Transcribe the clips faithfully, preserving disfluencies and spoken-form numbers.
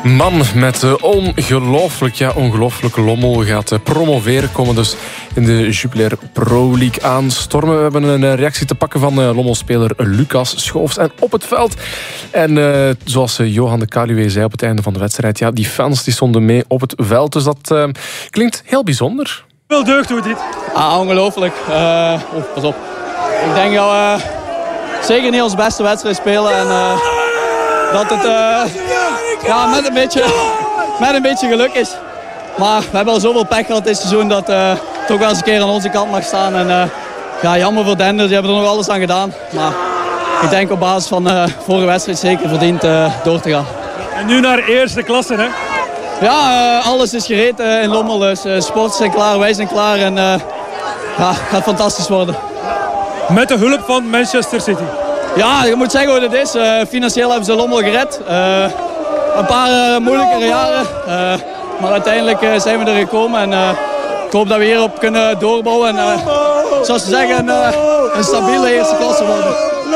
Man met uh, ongelooflijk, ja, ongelooflijke lommel gaat uh, promoveren. Komen dus in de Jupiler Pro League aanstormen. We hebben een uh, reactie te pakken van uh, lommelspeler Lucas Schoofs. En op het veld. En uh, zoals uh, Johan de Kaluwe zei op het einde van de wedstrijd. Ja, die fans die stonden mee op het veld. Dus dat uh, klinkt heel bijzonder. Veel deugd doet dit. Ah, ongelooflijk. Uh, oh, pas op. Ik denk dat we zeker niet onze beste wedstrijd spelen. En uh, dat het uh, ja, met, een beetje, met een beetje geluk is. Maar we hebben al zoveel pech gehad dit seizoen dat uh, het ook wel eens een keer aan onze kant mag staan. En uh, ja, jammer voor Dender, die hebben er nog alles aan gedaan. Maar ik denk op basis van de uh, vorige wedstrijd zeker verdiend uh, door te gaan. En nu naar eerste klasse, hè? Ja, uh, alles is gereed uh, in Lommel. Dus uh, sports zijn klaar, wij zijn klaar. En uh, ja, het gaat fantastisch worden. Met de hulp van Manchester City. Ja, je moet zeggen hoe het is. Uh, financieel hebben ze Lommel gered. Uh, een paar uh, moeilijkere jaren. Uh, maar uiteindelijk uh, zijn we er gekomen. En uh, ik hoop dat we hierop kunnen doorbouwen. En uh, zoals ze zeggen, uh, een stabiele eerste klasse worden.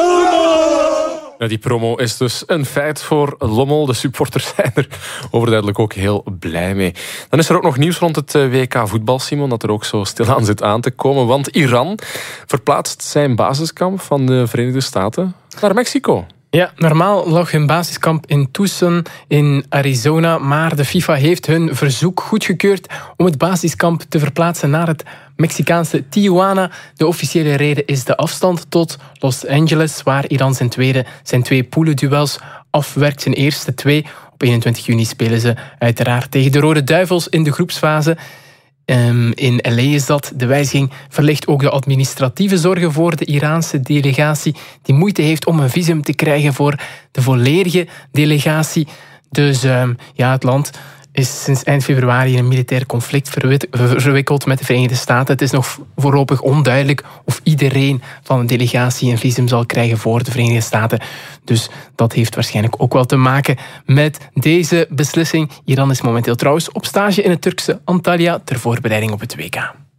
Ja, die promo is dus een feit voor Lommel. De supporters zijn er overduidelijk ook heel blij mee. Dan is er ook nog nieuws rond het W K voetbal, Simon, dat er ook zo stilaan zit aan te komen. Want Iran verplaatst zijn basiskamp van de Verenigde Staten naar Mexico. Ja, normaal lag hun basiskamp in Tucson in Arizona, maar de FIFA heeft hun verzoek goedgekeurd om het basiskamp te verplaatsen naar het Mexicaanse Tijuana. De officiële reden is de afstand tot Los Angeles, waar Iran zijn, tweede, zijn twee poelenduels afwerkt. Zijn eerste twee. Op eenentwintig juni spelen ze uiteraard tegen de Rode Duivels in de groepsfase. Um, in L A is dat. De wijziging verlicht ook de administratieve zorgen voor de Iraanse delegatie, die moeite heeft om een visum te krijgen voor de volledige delegatie. Dus um, ja, het land is sinds eind februari in een militair conflict verwikkeld met de Verenigde Staten. Het is nog voorlopig onduidelijk of iedereen van een delegatie een visum zal krijgen voor de Verenigde Staten. Dus dat heeft waarschijnlijk ook wel te maken met deze beslissing. Iran is momenteel trouwens op stage in het Turkse Antalya ter voorbereiding op het W K.